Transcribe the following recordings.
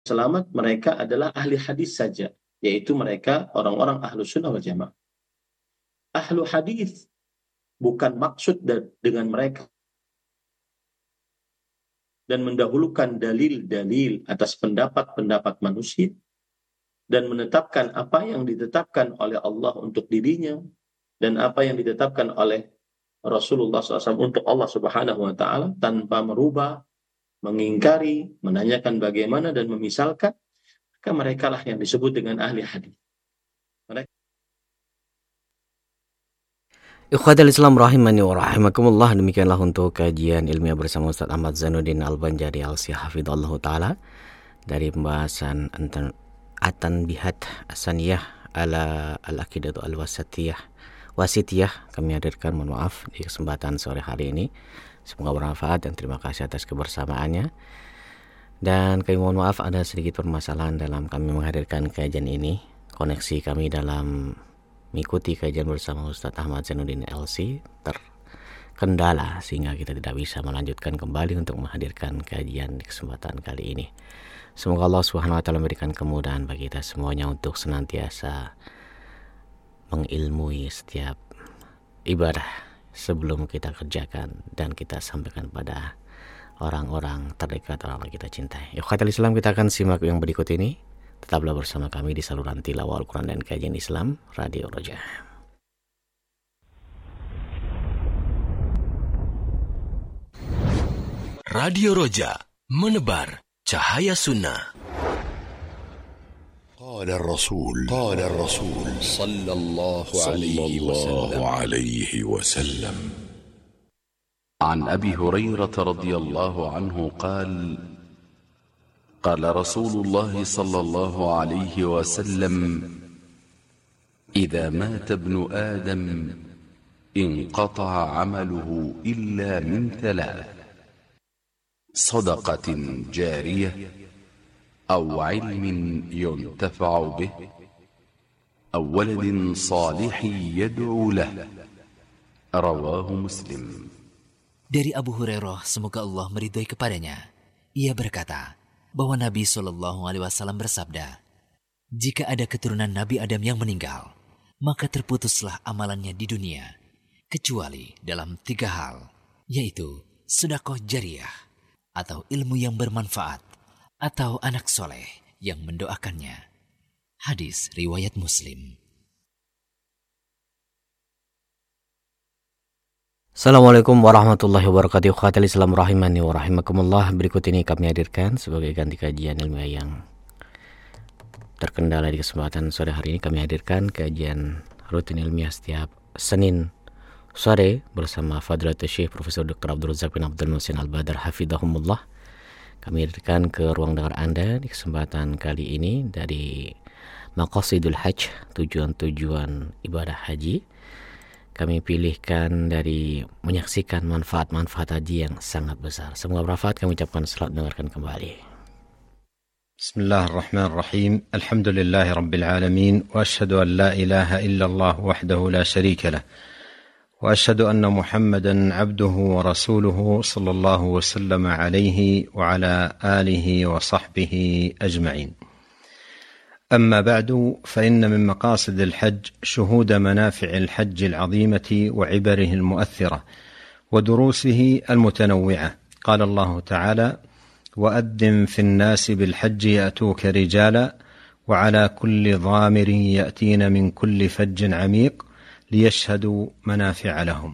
selamat mereka adalah ahli hadis saja, yaitu mereka orang-orang ahlu sunnah wal jamaah. Ahlu hadis bukan maksud dengan mereka dan mendahulukan dalil-dalil atas pendapat-pendapat manusia dan menetapkan apa yang ditetapkan oleh Allah untuk dirinya dan apa yang ditetapkan oleh Rasulullah SAW untuk Allah Subhanahu wa taala tanpa merubah, mengingkari, menanyakan bagaimana dan memisalkan, maka mereka lah yang disebut dengan ahli hadis. Ikhwatal Islam rahimani wa rahimakumullah. Demikianlah untuk kajian ilmiah bersama Ustaz Ahmad Zainuddin Al-Banjari Al-Sihafidhallahu ta'ala dari pembahasan At-Tanbihat As-Saniyah ala Al-Aqidatu Al-Wasitiyah. Kami hadirkan, mohon maaf, di kesempatan sore hari ini. Semoga bermanfaat dan terima kasih atas kebersamaannya. Dan kami mohon maaf ada sedikit permasalahan dalam kami menghadirkan kajian ini. Koneksi kami dalam mengikuti kajian bersama Ustaz Ahmad Zainuddin LC terkendala sehingga kita tidak bisa melanjutkan kembali untuk menghadirkan kajian di kesempatan kali ini. Semoga Allah Subhanahu wa taala memberikan kemudahan bagi kita semuanya untuk senantiasa mengilmui setiap ibadah sebelum kita kerjakan dan kita sampaikan pada orang-orang terdekat, orang-orang kita cintai. Ikhwatal Islam, kita akan simak yang berikut ini. Tetaplah bersama kami di saluran tilawah Al-Quran dan kajian Islam Radio Roja. Radio Roja, menebar cahaya sunnah. قال الرسول صلى الله عليه وسلم عن أبي هريرة رضي الله عنه قال قال رسول الله صلى الله عليه وسلم إذا مات ابن آدم انقطع عمله إلا من ثلاث: صدقة جارية أو علم ينتفع به أو ولد صالح يدعو له. رواه مسلم. Dari Abu Hurairah, semoga Allah meridhai kepadanya, ia berkata bahwa Nabi SAW bersabda, jika ada keturunan Nabi Adam yang meninggal, maka terputuslah amalannya di dunia, kecuali dalam 3 hal, yaitu sedekah jariyah, atau ilmu yang bermanfaat, atau anak soleh yang mendoakannya. Hadis riwayat Muslim. Assalamualaikum warahmatullahi wabarakatuh. Ikhwatal Islam rahimani wa rahimakumullah. Berikut ini kami hadirkan sebagai ganti kajian ilmiah yang terkendala di kesempatan sore hari ini. Kami hadirkan kajian rutin ilmiah setiap Senin sore bersama Fadilatul Syekh Profesor Dr. Abdul Razak bin Abdul Muhsin Al-Badar hafidhahumullah. Kami hadirkan ke ruang dengar Anda di kesempatan kali ini dari Maqasidul Hajj, tujuan-tujuan ibadah haji. Kami pilihkan dari menyaksikan manfaat-manfaat haji yang sangat besar. Semoga bermanfaat. Kami ucapkan selamat mendengarkan kembali. Bismillahirrahmanirrahim. Alhamdulillahi Rabbil Alamin. Wa ashhadu an la ilaha illallah wahdahu la sharika lah. Wa ashhadu anna Muhammadan abduhu wa rasuluhu sallallahu wa sallama alaihi wa ala alihi wa sahbihi ajma'in. أما بعد، فإن من مقاصد الحج شهود منافع الحج العظيمة وعبره المؤثرة ودروسه المتنوعة. قال الله تعالى: وأذن في الناس بالحج يأتوك رجالا وعلى كل ضامر يأتين من كل فج عميق ليشهدوا منافع لهم.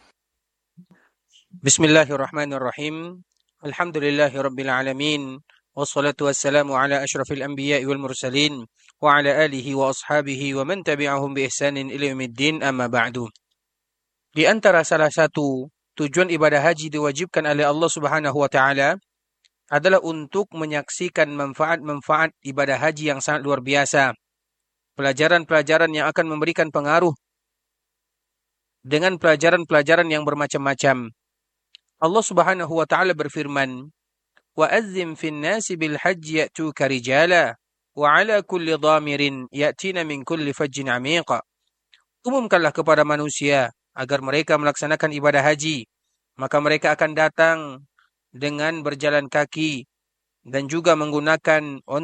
بسم الله الرحمن الرحيم. الحمد لله رب العالمين، والصلاة والسلام على أشرف الأنبياء والمرسلين وعلى آله وأصحابه ومن تبعهم بإحسان إلى يوم الدين. أما بعد. Di antara salah satu tujuan ibadah haji diwajibkan oleh Allah Subhanahu wa taala adalah untuk menyaksikan manfaat-manfaat ibadah haji yang sangat luar biasa. Pelajaran-pelajaran yang akan memberikan pengaruh dengan pelajaran-pelajaran yang bermacam-macam. Allah Subhanahu wa taala berfirman, وَأَذِّمْ فِي النَّاسِ بِالْحَجِّ يَأْتُوكَ رِجَالًا وَعَلَى كُلِّ ضَامِرٍ يَأْتِينَ مِنْ كُلِّ فَجٍّ عَمِيقٍ. Umumkanlah kepada manusia agar mereka melaksanakan ibadah haji, maka mereka akan datang dengan berjalan kaki dan juga menggunakan